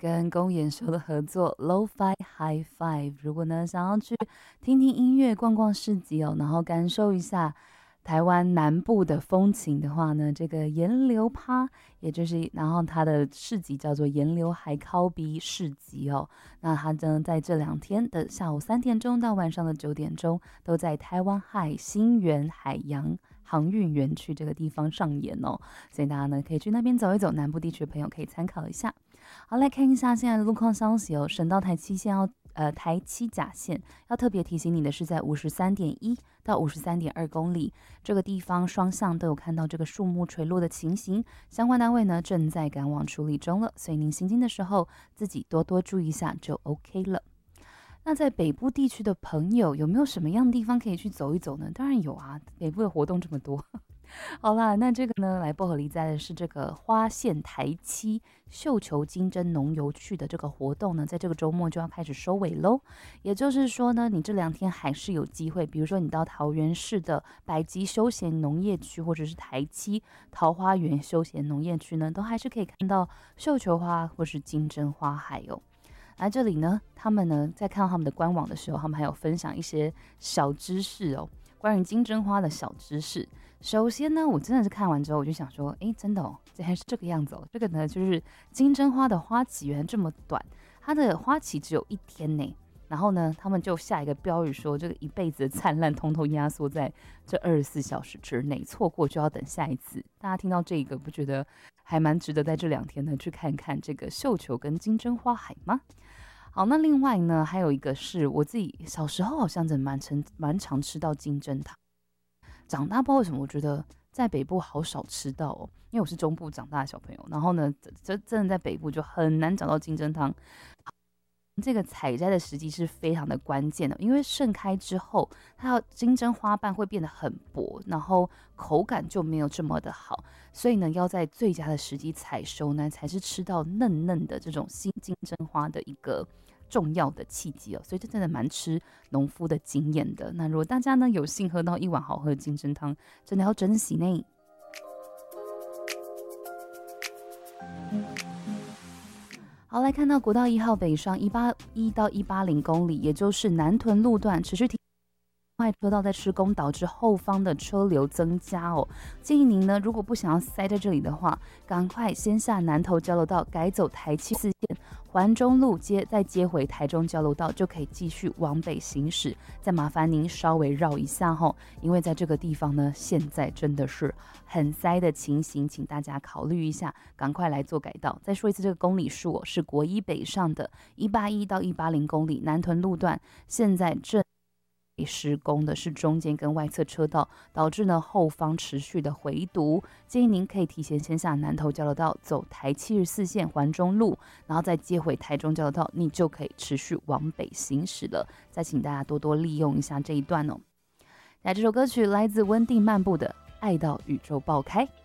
跟公演社的合作 Lo-Fi High Five。如果呢想要去听听音乐、逛逛市集哦，然后感受一下台湾南部的风情的话呢，这个盐流趴，也就是然后它的市集叫做盐流海烤比市集哦。那它呢在这2天的下午3点钟到晚上的9点钟，都在台湾海新园海洋航运园区这个地方上演哦，所以大家呢可以去那边走一走，南部地区的朋友可以参考一下。好，来看一下现在的路况消息哦。省道台七线台七甲线要特别提醒你的是，在53.1到53.2公里这个地方双向都有看到这个树木垂落的情形，相关单位呢正在赶往处理中了，所以您行经的时候自己多多注意一下就 OK 了。那在北部地区的朋友有没有什么样的地方可以去走一走呢？当然有啊，北部的活动这么多。好啦，那这个呢，来薄荷梨在的是这个花县台七绣球金针农游区的这个活动呢，在这个周末就要开始收尾喽。也就是说呢，你这2天还是有机会，比如说你到桃园市的百吉休闲农业区，或者是台七桃花源休闲农业区呢，都还是可以看到绣球花或是金针花海哦。来这里呢，他们呢在看到他们的官网的时候，他们还有分享一些小知识哦，关于金针花的小知识。首先呢，我真的是看完之后，我就想说，诶，真的哦，这还是这个样子哦。这个呢，就是金针花的花期原来这么短，它的花期只有1天呢。然后呢，他们就下一个标语说，这个一辈子的灿烂，通通压缩在这24小时之内，错过就要等下一次。大家听到这个，不觉得还蛮值得在这2天呢去看看这个绣球跟金针花海吗？好，那另外呢，还有一个是我自己小时候好像真的蛮常吃到金针糖，长大不知道为什么，我觉得在北部好少吃到哦，因为我是中部长大的小朋友，然后呢，真的在北部就很难找到金针汤。这个采摘的时机是非常的关键的，因为盛开之后，它的金针花瓣会变得很薄，然后口感就没有这么的好，所以呢，要在最佳的时机采收呢，才是吃到嫩嫩的这种新金针花的一个重要的契机哦。所以这真的蛮吃农夫的经验的。那如果大家呢有幸喝到一碗好喝的金针汤，真的要珍惜呢。好，来看到国道1号北上181到180公里，也就是南屯路段持续停外车道在施工，导致后方的车流增加哦。建议您呢，如果不想要塞在这里的话，赶快先下南投交流道，改走台7四线环中路再接回台中交流道，就可以继续往北行驶。再麻烦您稍微绕一下哦，因为在这个地方呢，现在真的是很塞的情形，请大家考虑一下，赶快来做改道。再说一次，这个公里数是国一北上的181到180公里，南屯路段现在正施工的是中间跟外侧车道，导致呢后方持续的回堵。建议您可以提前先下南投交流道，走台74线环中路，然后再接回台中交流道，你就可以持续往北行驶了。再请大家多多利用一下这一段哦。那这首歌曲来自温蒂漫步的《爱到宇宙爆开》。